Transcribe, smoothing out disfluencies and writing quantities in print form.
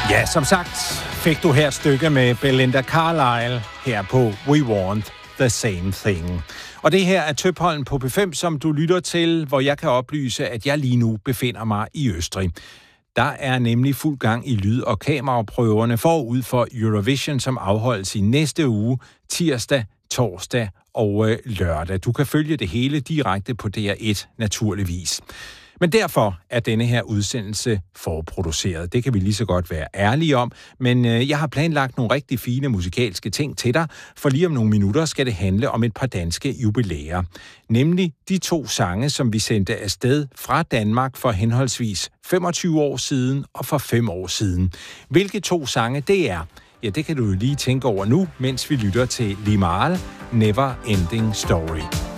Ja, som sagt fik du her stykke med Belinda Carlisle her på We Want the Same Thing. Og det her er Tøpholm på P5, som du lytter til, hvor jeg kan oplyse, at jeg lige nu befinder mig i Østrig. Der er nemlig fuld gang i lyd- og kameraprøverne forud for Eurovision, som afholdes i næste uge, tirsdag, torsdag og lørdag. Du kan følge det hele direkte på DR1, naturligvis. Men derfor er denne her udsendelse forproduceret. Det kan vi lige så godt være ærlige om, men jeg har planlagt nogle rigtig fine musikalske ting til dig, for lige om nogle minutter skal det handle om et par danske jubilæer. Nemlig de 2 sange, som vi sendte afsted fra Danmark for henholdsvis 25 år siden og for 5 år siden. Hvilke 2 sange det er? Ja, det kan du jo lige tænke over nu, mens vi lytter til Limahl, Never Ending Story.